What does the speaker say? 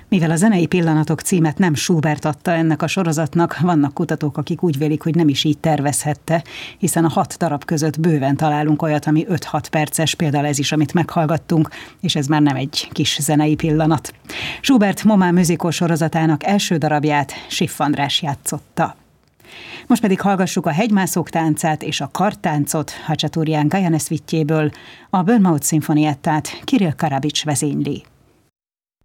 Mivel a zenei pillanatok címet nem Schubert adta ennek a sorozatnak, vannak kutatók, akik úgy vélik, hogy nem is így tervezhette, hiszen a 6 darab között bőven találunk olyat, ami 5-6 perces, például ez is, amit meghallgattunk, és ez már nem egy kis zenei pillanat. Schubert Momá Musical sorozatának első darabját Schiff András játszotta. Most pedig hallgassuk a Hegymászók táncát és a Kartáncot Hacsaturian Gajanes Vittjéből, a Bournemouth szimfoniеттát Kirill Karabics vezényli.